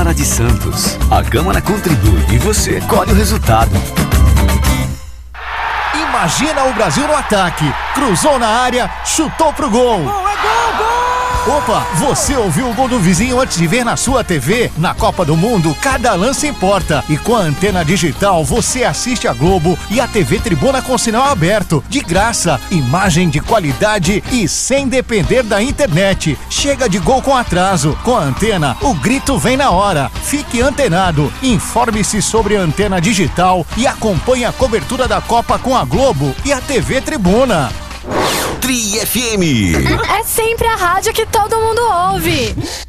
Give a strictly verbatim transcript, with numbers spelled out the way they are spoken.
Câmara de Santos. A Câmara contribui e você colhe o resultado. Imagina o Brasil no ataque. Cruzou na área, chutou pro gol. Gol, é gol, gol! Opa, você ouviu o gol do vizinho antes de ver na sua T V? Na Copa do Mundo, cada lance importa. E com a antena digital, você assiste a Globo e a T V Tribuna com sinal aberto. De graça, imagem de qualidade e sem depender da internet. Chega de gol com atraso. Com a antena, o grito vem na hora. Fique antenado. Informe-se sobre a antena digital e acompanhe a cobertura da Copa com a Globo e a T V Tribuna. Tri F M. É sempre a rádio que todo mundo ouve.